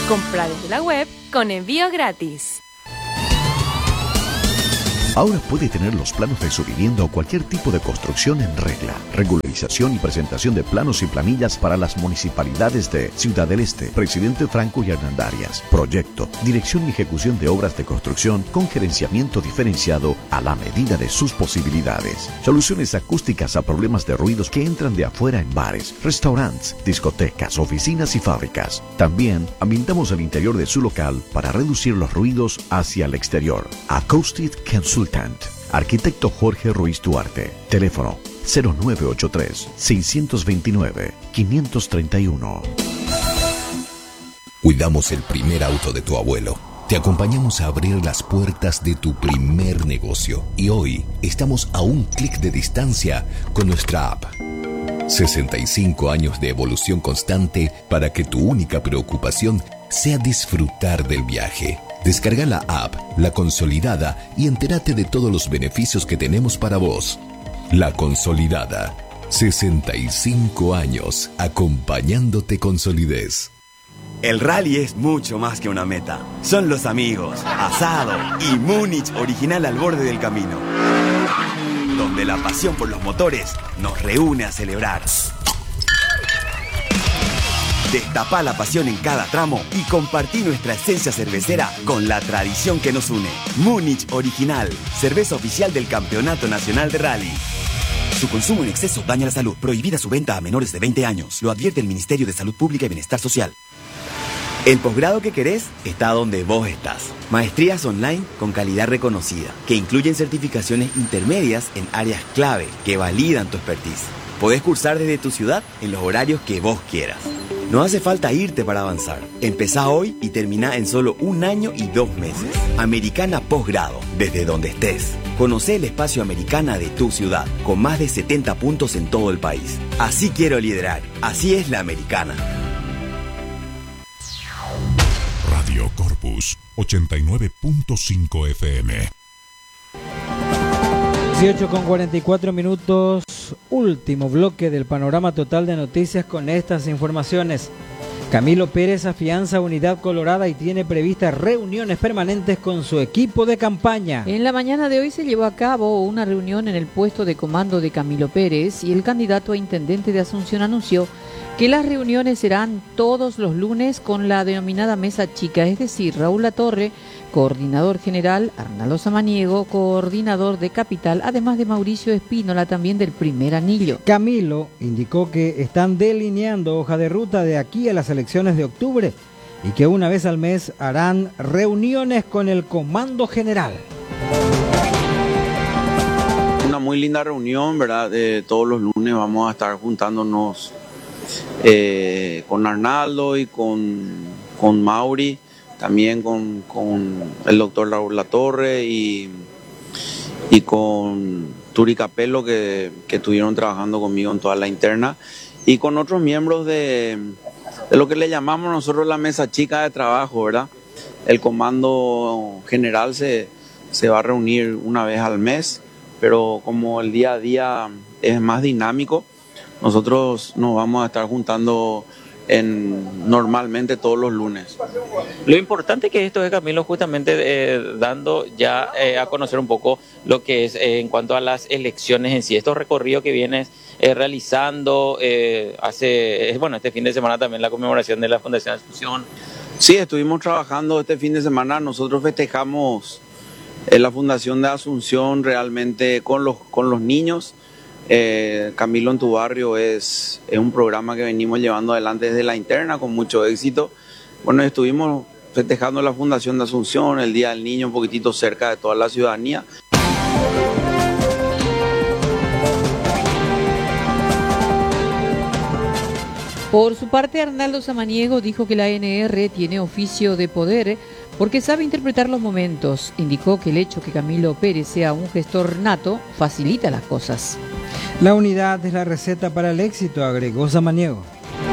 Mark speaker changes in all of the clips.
Speaker 1: Compra desde la web con envío gratis.
Speaker 2: Ahora puede tener los planos de su vivienda o cualquier tipo de construcción en regla. Regularización y presentación de planos y planillas para las municipalidades de Ciudad del Este, Presidente Franco y Hernandarias. Proyecto, dirección y ejecución de obras de construcción con gerenciamiento diferenciado a la medida de sus posibilidades. Soluciones acústicas a problemas de ruidos que entran de afuera en bares, restaurantes, discotecas, oficinas y fábricas. También ambientamos el interior de su local para reducir los ruidos hacia el exterior. Acoustic Consultant. Arquitecto Jorge Ruiz Duarte. Teléfono 0983-629-531.
Speaker 3: Cuidamos el primer auto de tu abuelo. Te acompañamos a abrir las puertas de tu primer negocio. Y hoy estamos a un clic de distancia con nuestra app. 65 años de evolución constante para que tu única preocupación sea disfrutar del viaje. Descarga la app, La Consolidada, y entérate de todos los beneficios que tenemos para vos. La Consolidada. 65 años acompañándote con solidez.
Speaker 4: El rally es mucho más que una meta. Son los amigos, asado y Múnich original al borde del camino. Donde la pasión por los motores nos reúne a celebrar. Destapá la pasión en cada tramo y compartí nuestra esencia cervecera con la tradición que nos une. Múnich Original, cerveza oficial del Campeonato Nacional de Rally. Su consumo en exceso daña la salud. Prohibida su venta a menores de 20 años. Lo advierte el Ministerio de Salud Pública y Bienestar Social. El posgrado que querés está donde vos estás. Maestrías online con calidad reconocida, que incluyen certificaciones intermedias en áreas clave que validan tu expertise. Podés cursar desde tu ciudad en los horarios que vos quieras. No hace falta irte para avanzar. Empezá hoy y termina en solo 1 año y 2 meses. Americana Posgrado, desde donde estés. Conocé el espacio Americana de tu ciudad, con más de 70 puntos en todo el país. Así quiero liderar. Así es la Americana.
Speaker 5: Radio Corpus 89.5 FM.
Speaker 6: 18:44, último bloque del panorama total de noticias con estas informaciones. Camilo Pérez afianza Unidad Colorada y tiene previstas reuniones permanentes con su equipo de campaña.
Speaker 7: En la mañana de hoy se llevó a cabo una reunión en el puesto de comando de Camilo Pérez y el candidato a intendente de Asunción anunció que las reuniones serán todos los lunes con la denominada mesa chica, es decir, Raúl Latorre, coordinador general, Arnaldo Samaniego, coordinador de Capital, además de Mauricio Espínola, también del Primer Anillo.
Speaker 6: Camilo indicó que están delineando hoja de ruta de aquí a las elecciones de octubre y que una vez al mes harán reuniones con el Comando General.
Speaker 8: Una muy linda reunión, ¿verdad? Todos los lunes vamos a estar juntándonos con Arnaldo y con Mauri, también con el doctor Raúl Latorre y con Turi Capello que estuvieron trabajando conmigo en toda la interna, y con otros miembros de lo que le llamamos nosotros la mesa chica de trabajo, ¿verdad? El comando general se va a reunir una vez al mes, pero como el día a día es más dinámico, nosotros nos vamos a estar juntando normalmente todos los lunes.
Speaker 9: Lo importante que esto es, Camilo, justamente dando ya a conocer un poco lo que es en cuanto a las elecciones en sí, estos recorridos que vienes realizando, este fin de semana también la conmemoración de la Fundación Asunción.
Speaker 8: Sí, estuvimos trabajando este fin de semana, nosotros festejamos la Fundación de Asunción realmente con los niños. Camilo en tu barrio es un programa que venimos llevando adelante desde la interna con mucho éxito. Bueno, estuvimos festejando la Fundación de Asunción, el Día del Niño, un poquitito cerca de toda la ciudadanía.
Speaker 7: Por su parte, Arnaldo Samaniego dijo que la ANR tiene oficio de poder porque sabe interpretar los momentos. Indicó que el hecho que Camilo Pérez sea un gestor nato facilita las cosas.
Speaker 6: La unidad es la receta para el éxito, agregó Samaniego.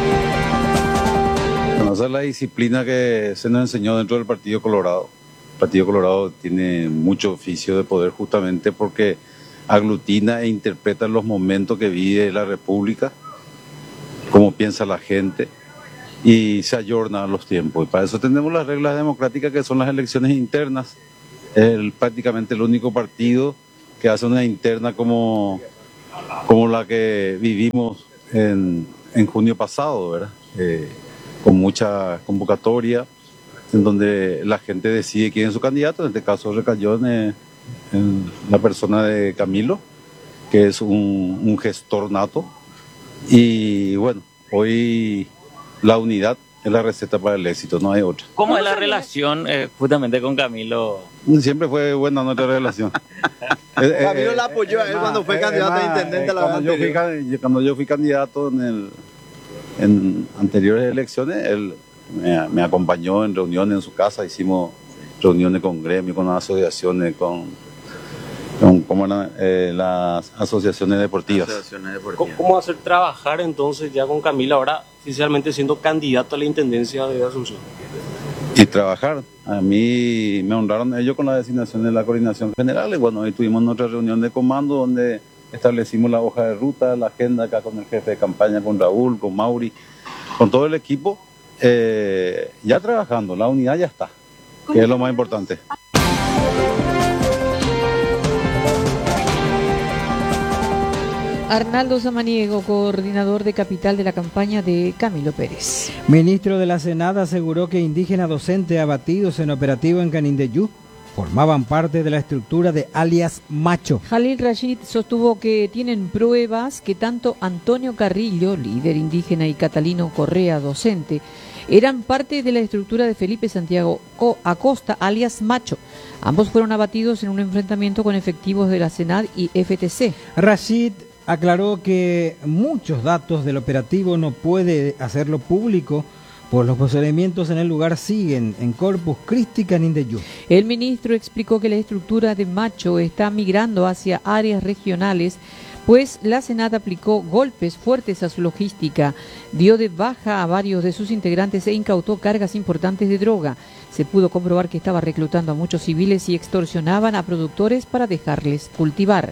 Speaker 10: Esa es la disciplina que se nos enseñó dentro del Partido Colorado. El Partido Colorado tiene mucho oficio de poder justamente porque aglutina e interpreta los momentos que vive la República, cómo piensa la gente, y se ayornan los tiempos. Y para eso tenemos las reglas democráticas que son las elecciones internas. Es prácticamente el único partido que hace una interna como la que vivimos en junio pasado, ¿verdad? Con mucha convocatoria, en donde la gente decide quién es su candidato. En este caso recayó en la persona de Camilo, que es un gestor nato. Y bueno, hoy la unidad es la receta para el éxito, no hay otra.
Speaker 9: ¿Cómo es la relación justamente con Camilo?
Speaker 10: Siempre fue buena nuestra relación.
Speaker 11: Camilo la apoyó a él cuando fue candidato a intendente la vez
Speaker 10: cuando yo fui candidato en anteriores elecciones, él me acompañó en reuniones en su casa, hicimos reuniones con gremios, con asociaciones, con las asociaciones deportivas.
Speaker 11: ¿Cómo hacer trabajar entonces ya con Camilo ahora oficialmente siendo candidato a la intendencia de Asunción?
Speaker 10: Y trabajar. A mí me honraron ellos con la designación de la coordinación general. Y bueno, hoy tuvimos nuestra reunión de comando donde establecimos la hoja de ruta, la agenda acá con el jefe de campaña, con Raúl, con Mauri, con todo el equipo, ya trabajando. La unidad ya está, que es lo más importante.
Speaker 7: Arnaldo Samaniego, coordinador de capital de la campaña de Camilo Pérez.
Speaker 6: Ministro de la Senada aseguró que indígenas docentes abatidos en operativo en Canindeyú formaban parte de la estructura de alias Macho.
Speaker 7: Jalil Rashid sostuvo que tienen pruebas que tanto Antonio Carrillo, líder indígena, y Catalino Correa, docente, eran parte de la estructura de Felipe Santiago Acosta, alias Macho. Ambos fueron abatidos en un enfrentamiento con efectivos de la Senad y FTC.
Speaker 6: Rashid aclaró que muchos datos del operativo no puede hacerlo público, pues los procedimientos en el lugar siguen en Corpus Christi, Canindeyú.
Speaker 7: El ministro explicó que la estructura de Macho está migrando hacia áreas regionales, pues la Senat aplicó golpes fuertes a su logística, dio de baja a varios de sus integrantes e incautó cargas importantes de droga. Se pudo comprobar que estaba reclutando a muchos civiles y extorsionaban a productores para dejarles cultivar.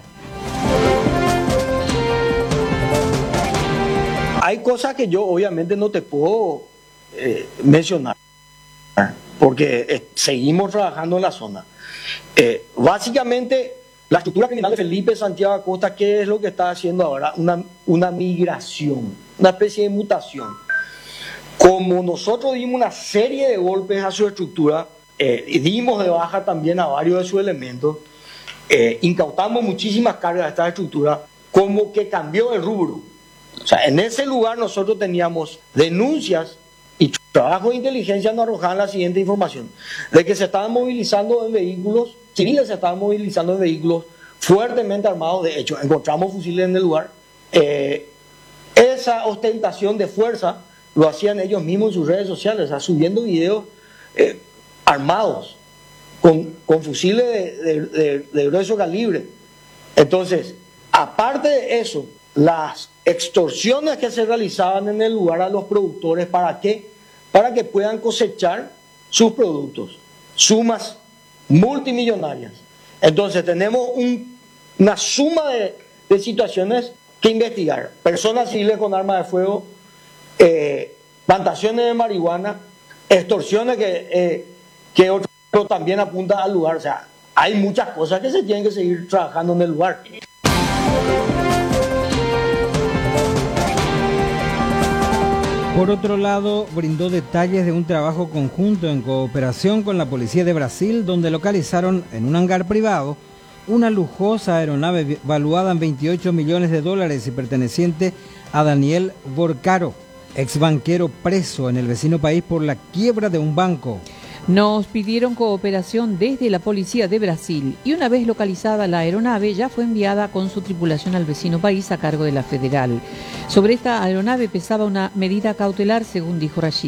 Speaker 11: Hay cosas que yo obviamente no te puedo mencionar, porque seguimos trabajando en la zona. Básicamente, la estructura criminal de Felipe Santiago Acosta, ¿qué es lo que está haciendo ahora? Una migración, una especie de mutación. Como nosotros dimos una serie de golpes a su estructura, y dimos de baja también a varios de sus elementos, incautamos muchísimas cargas de esta estructura, como que cambió el rubro. O sea, en ese lugar nosotros teníamos denuncias y trabajo de inteligencia nos arrojaban la siguiente información, de que se estaban movilizando en vehículos, civiles se estaban movilizando en vehículos fuertemente armados. De hecho, encontramos fusiles en el lugar. Esa ostentación de fuerza lo hacían ellos mismos en sus redes sociales, o sea, subiendo videos armados, con fusiles de grueso calibre. Entonces, aparte de eso, las extorsiones que se realizaban en el lugar a los productores, ¿para qué? Para que puedan cosechar sus productos, sumas multimillonarias. Entonces tenemos una suma de situaciones que investigar. Personas civiles con armas de fuego, plantaciones de marihuana, extorsiones que otro también apunta al lugar. O sea, hay muchas cosas que se tienen que seguir trabajando en el lugar.
Speaker 6: Por otro lado, brindó detalles de un trabajo conjunto en cooperación con la Policía de Brasil, donde localizaron en un hangar privado una lujosa aeronave valuada en $28 millones y perteneciente a Daniel Borcaro, ex banquero preso en el vecino país por la quiebra de un banco.
Speaker 7: Nos pidieron cooperación desde la Policía de Brasil y una vez localizada la aeronave ya fue enviada con su tripulación al vecino país a cargo de la Federal. Sobre esta aeronave pesaba una medida cautelar, según dijo Rashid.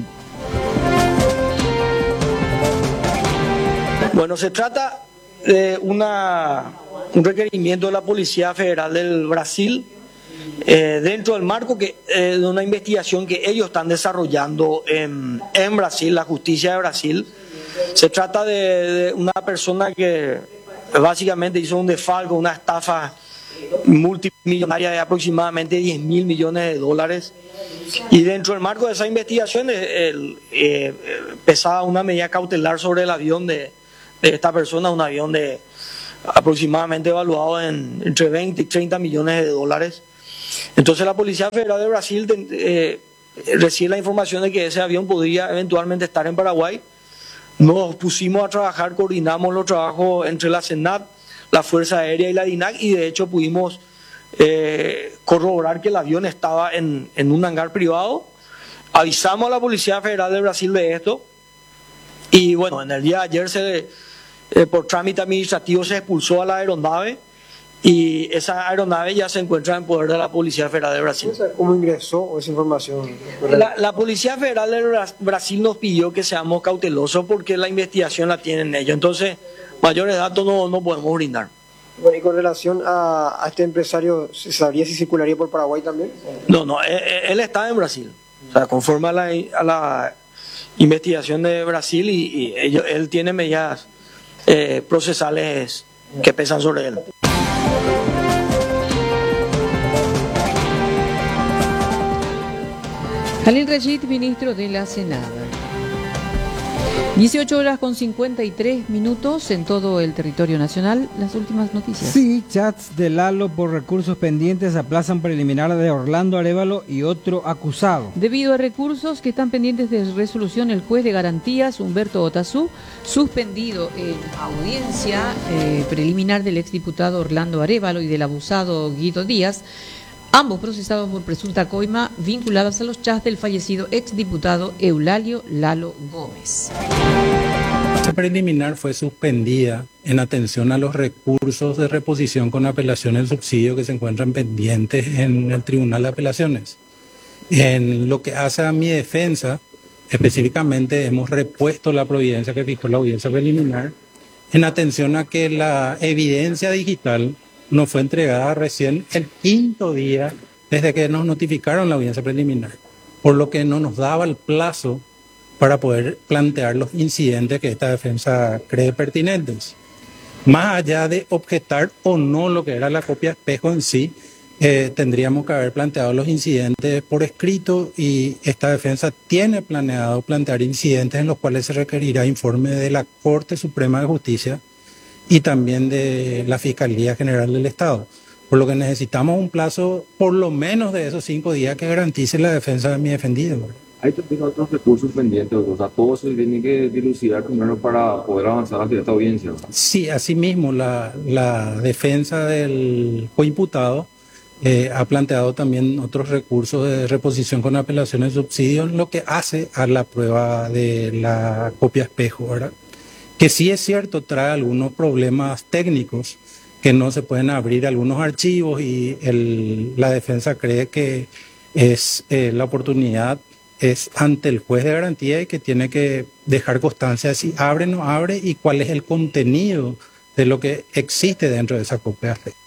Speaker 11: Bueno, se trata de un requerimiento de la Policía Federal del Brasil dentro del marco de una investigación que ellos están desarrollando en Brasil, la justicia de Brasil. Se trata de una persona que básicamente hizo un desfalco, una estafa multimillonaria de aproximadamente 10.000 millones de dólares. Y dentro del marco de esa investigación pesaba una medida cautelar sobre el avión de esta persona, un avión de aproximadamente evaluado en entre 20 y 30 millones de dólares. Entonces la Policía Federal de Brasil recibe la información de que ese avión podría eventualmente estar en Paraguay. Nos pusimos a trabajar, coordinamos los trabajos entre la CENAP, la Fuerza Aérea y la DINAC, y de hecho pudimos corroborar que el avión estaba en un hangar privado. Avisamos a la Policía Federal de Brasil de esto, y bueno, en el día de ayer por trámite administrativo se expulsó a la aeronave, y esa aeronave ya se encuentra en poder de la Policía Federal de Brasil.
Speaker 12: ¿Cómo ingresó esa información?
Speaker 11: La Policía Federal de Brasil nos pidió que seamos cautelosos porque la investigación la tienen ellos, entonces mayores datos no podemos brindar.
Speaker 12: Bueno, y con relación a este empresario, ¿se sabría si circularía por Paraguay también?
Speaker 11: No, él está en Brasil, o sea, conforme a la investigación de Brasil, y él tiene medidas procesales que pesan sobre él.
Speaker 7: Jalil Rashid, ministro de la Senada. 18 horas con 53 minutos en todo el territorio nacional. Las últimas noticias.
Speaker 6: Sí, chats de Lalo por recursos pendientes aplazan preliminar de Orlando Arévalo y otro acusado.
Speaker 7: Debido a recursos que están pendientes de resolución, el juez de garantías, Humberto Otazú, suspendido en audiencia preliminar del exdiputado Orlando Arévalo y del abusado Guido Díaz, ambos procesados por presunta coima vinculados a los chats del fallecido exdiputado Eulalio Lalo Gómez.
Speaker 13: La preliminar fue suspendida en atención a los recursos de reposición con apelación del subsidio que se encuentran pendientes en el Tribunal de Apelaciones. En lo que hace a mi defensa, específicamente hemos repuesto la providencia que fijó la audiencia preliminar en atención a que la evidencia digital nos fue entregada recién el 5º día desde que nos notificaron la audiencia preliminar, por lo que no nos daba el plazo para poder plantear los incidentes que esta defensa cree pertinentes. Más allá de objetar o no lo que era la copia espejo en sí, tendríamos que haber planteado los incidentes por escrito, y esta defensa tiene planeado plantear incidentes en los cuales se requerirá informe de la Corte Suprema de Justicia y también de la Fiscalía General del Estado, por lo que necesitamos un plazo por lo menos de esos 5 días que garantice la defensa de mi defendido.
Speaker 14: Hay también otros recursos pendientes, o sea, todo se tiene que dilucidar primero para poder avanzar hacia esta audiencia.
Speaker 13: Sí, asimismo, la defensa del coimputado ha planteado también otros recursos de reposición con apelación de subsidio, lo que hace a la prueba de la copia espejo, ¿verdad? Que sí es cierto, trae algunos problemas técnicos, que no se pueden abrir algunos archivos, y la defensa cree que la oportunidad es ante el juez de garantía y que tiene que dejar constancia si abre o no abre y cuál es el contenido de lo que existe dentro de esa copia espejo.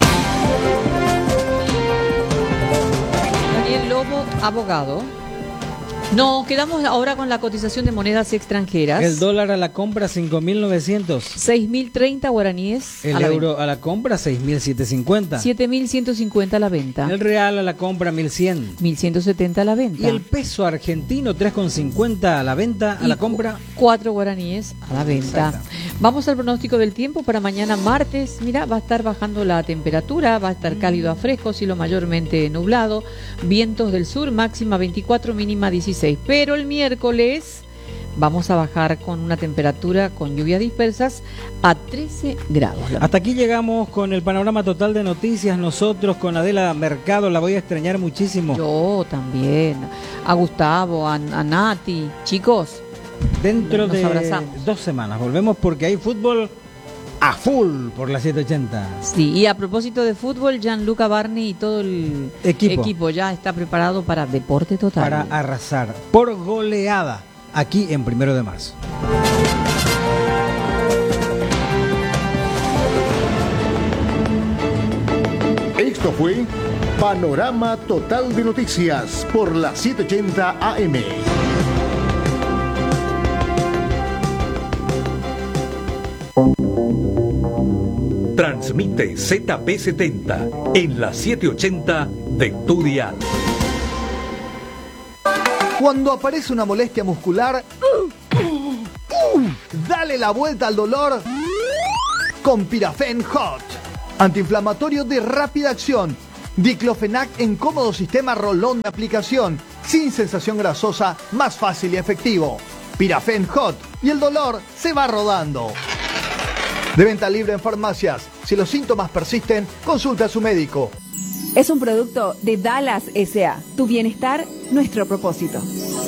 Speaker 7: Daniel Lobo, abogado. Nos quedamos ahora con la cotización de monedas extranjeras.
Speaker 6: El dólar a la compra 5.900.
Speaker 7: 6.030 guaraníes.
Speaker 6: El euro a la compra 6.750.
Speaker 7: 7.150 a la venta.
Speaker 6: El real a la compra 1.100.
Speaker 7: 1.170 a la venta.
Speaker 6: Y el peso argentino 3.50 a la venta, a la compra
Speaker 7: 4 guaraníes a la venta. Exacto. Vamos al pronóstico del tiempo para mañana martes. Mira, va a estar bajando la temperatura, va a estar cálido a fresco, cielo mayormente nublado, vientos del sur, máxima 24, mínima 16. Pero el miércoles vamos a bajar con una temperatura con lluvias dispersas a 13 grados.
Speaker 6: Hasta aquí llegamos con el panorama total de noticias. Nosotros con Adela Mercado, la voy a extrañar muchísimo.
Speaker 7: Yo también. A Gustavo, a Nati. Chicos,
Speaker 6: dentro
Speaker 7: nos
Speaker 6: de
Speaker 7: abrazamos.
Speaker 6: 2 semanas volvemos porque hay fútbol a full por la 780.
Speaker 7: Sí, y a propósito de fútbol, Gianluca Barney y todo el equipo ya está preparado para Deporte Total.
Speaker 6: Para arrasar por goleada aquí en 1 de marzo.
Speaker 15: Esto fue Panorama Total de Noticias por la 780 AM.
Speaker 16: Transmite ZP70 en la 780 de tu dial.
Speaker 17: Cuando aparece una molestia muscular, dale la vuelta al dolor con Pirafen Hot. Antiinflamatorio de rápida acción. Diclofenac en cómodo sistema rolón de aplicación. Sin sensación grasosa, más fácil y efectivo. Pirafen Hot. Y el dolor se va rodando. De venta libre en farmacias. Si los síntomas persisten, consulte a su médico.
Speaker 18: Es un producto de Dallas S.A. Tu bienestar, nuestro propósito.